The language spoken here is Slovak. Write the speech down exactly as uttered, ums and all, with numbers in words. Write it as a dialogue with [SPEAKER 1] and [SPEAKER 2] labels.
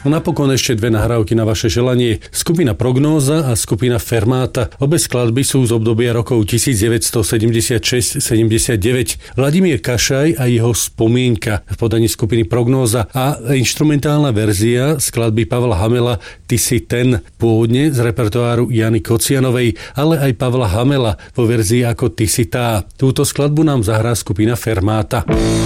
[SPEAKER 1] No napokon ešte dve nahrávky na vaše želanie. Skupina Prognóza a skupina Fermáta. Obe skladby sú z obdobia rokov devätnásťsedemdesiatšesť sedemdesiatdeväť. Vladimír Kašaj a jeho Spomienka v podaní skupiny Prognóza a inštrumentálna verzia skladby Pavla Hamela Ty si ten, pôvodne z repertoáru Jany Kocianovej, ale aj Pavla Hamela vo verzii ako Ty si tá. Túto skladbu nám zahrá skupina Fermáta.